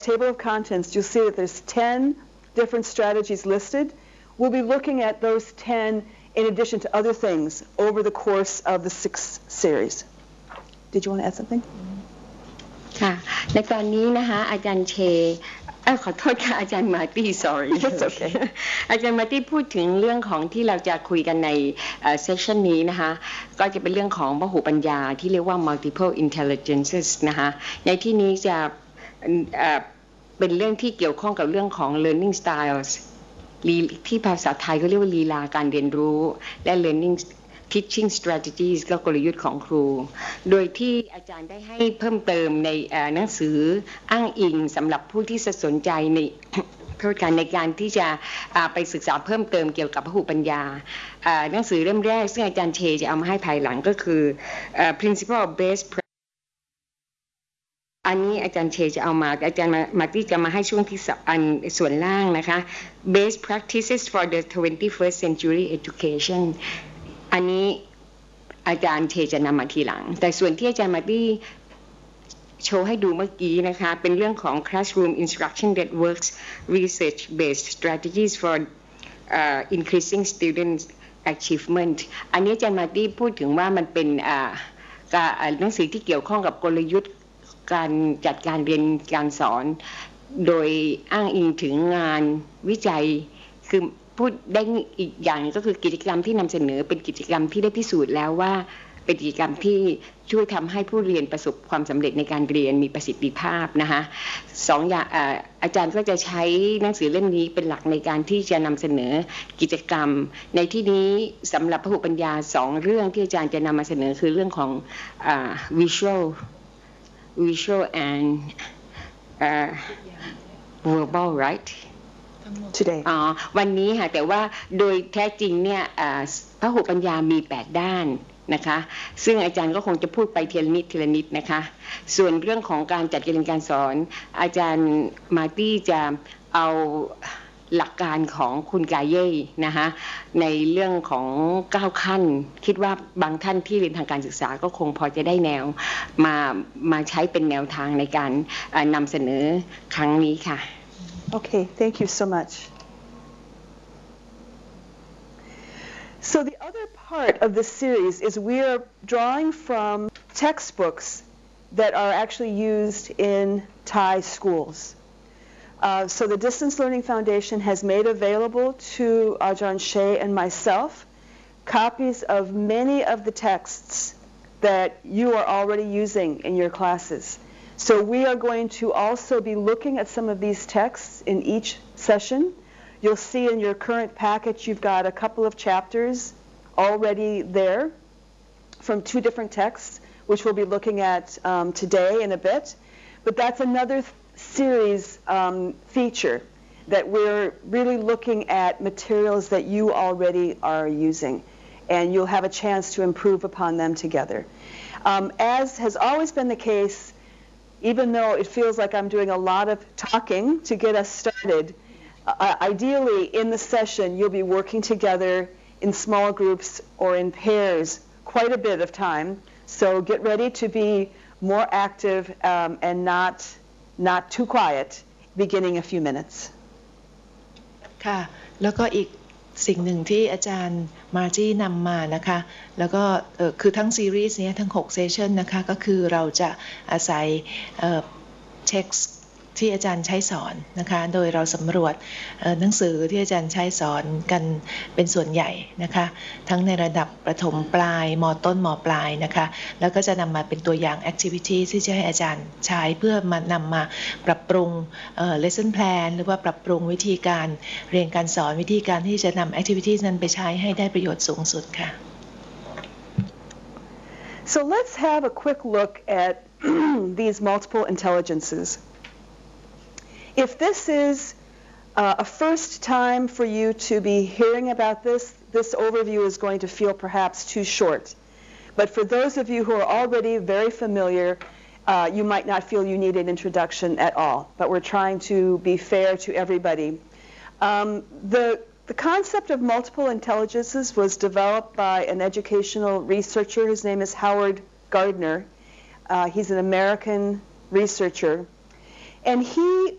table of contents, you'll see that there's 10 different strategies listed. We'll be looking at those 10 in addition to other things over the course of the 6th series. Did you want to add something? ค่ะในตอนนี้นะคะอาจารย์เชขอโทษค่ะอาจารย์มาร์ตี้ sorry It's okay อาจารย์มาร์ตี้พูดถึงเรื่องของที่เราจะคุยกันในเซสชันนี้นะคะก็จะเป็นเรื่องของพหุปัญญาที่เรียกว่า multiple intelligences นะคะในที่นี้จะเป็นเรื่องที่เกี่ยวข้องกับเรื่องของ learning styles ที่ภาษาไทยเขาเรียกว่าลีลาการเรียนรู้และ learning teaching strategies ก็กลยุทธ์ของครูโดยที่อาจารย์ได้ให้เพิ่มเติมในหนังสืออ้างอิงสำหรับผู้ที่สนใจในในการที่จะไปศึกษาเพิ่มเติมเกี่ยวกับพหุปัญญาหนังสือเล่มแรกซึ่งอาจารย์เชจะเอามาให้ภายหลังก็คือ principle of best อันนี้อาจารย์เชจะเอามาอาจารย์มาที่จะมาให้ช่วงที่ส่วนล่างนะคะ best practices for the 21st century education อันนี้อาจารย์เชจะนำมาทีหลังแต่ส่วนที่อาจารย์มาที่โชว์ให้ดูเมื่อกี้นะคะเป็นเรื่องของ classroom instruction that works research based strategies for increasing students achievement อันนี้อาจารย์มาที่พูดถึงว่ามันเป็นหนังสือที่เกี่ยวข้องกับกลยุทธ์การจัดการเรียนการสอนโดยอ้างอิงถึงงานวิจัยคือพูดได้อีกอย่างก็คือกิจกรรมที่นำเสนอเป็นกิจกรรมที่ได้พิสูจน์แล้วว่าเป็นกิจกรรมที่ช่วยทำให้ผู้เรียนประสบความสำเร็จในการเรียนมีประสิทธิภาพนะคะ2อย่างอาจารย์ก็จะใช้หนังสือเล่มนี้เป็นหลักในการที่จะนำเสนอกิจกรรมในที่นี้สำหรับพหุปัญญา2เรื่องที่อาจารย์จะนำมาเสนอคือเรื่องของ visual and verbal right today วันนี้ค่ะแต่ว่าโดยแท้จริงเนี่ยพหุปัญญามี8ด้านนะคะซึ่งอาจารย์ก็คงจะพูดไปทีละนิดนะคะส่วนเรื่องของการจัดการเรียนการสอนอาจารย์มาร์ตี้จะเอาหลักการของคุณกาเย่นะคะในเรื่องของ9ขั้นคิดว่าบางท่านที่เรียนทางการศึกษาก็คงพอจะได้แนวมาใช้เป็นแนวทางในการนำเสนอครั้งนี้ค่ะ Okay, thank you so much. So the other part of this series is we are drawing from textbooks that are actually used in Thai schools. So the Distance Learning Foundation has made available to Ajahn Shea and myself copies of many of the texts that you are already using in your classes. So we are going to also be looking at some of these texts in each session. You'll see in your current package you've got a couple of chapters already there from 2 different texts, which we'll be looking at today in a bit. But that's another series feature that we're really looking at materials that you already are using, and you'll have a chance to improve upon them together. As has always been the case, even though it feels like I'm doing a lot of talking to get us started, ideally in the session you'll be working together in small groups or in pairs quite a bit of time. So get ready to be more active and not too quiet, beginning a few minutes. ค่ะแล้วก็อีกสิ่งหนึ่งที่อาจารย์มาร์จี้นำมานะคะแล้วก็คือทั้งซีรีส์นี้ทั้ง6เซสชันนะคะก็คือเราจะอาศัยเท็กซ์ที่อาจารย์ใช้สอนนะคะโดยเราสำรวจหนังสือที่อาจารย์ใช้สอนกันเป็นส่วนใหญ่นะคะทั้งในระดับประถมปลายม.ต้นม.ปลายนะคะแล้วก็จะนำมาเป็นตัวอย่าง activity ที่จะให้อาจารย์ใช้เพื่อนำมาปรับปรุงlesson plan หรือว่าปรับปรุงวิธีการเรียนการสอนวิธีการที่จะนำ activity นั้นไปใช้ให้ได้ประโยชน์สูงสุดค่ะ So let's have a quick look at these multiple intelligences. If this is a first time for you to be hearing about this, this overview is going to feel perhaps too short. But for those of you who are already very familiar, you might not feel you need an introduction at all. But we're trying to be fair to everybody. The concept of multiple intelligences was developed by an educational researcher. His name is Howard Gardner. He's an American researcher. And he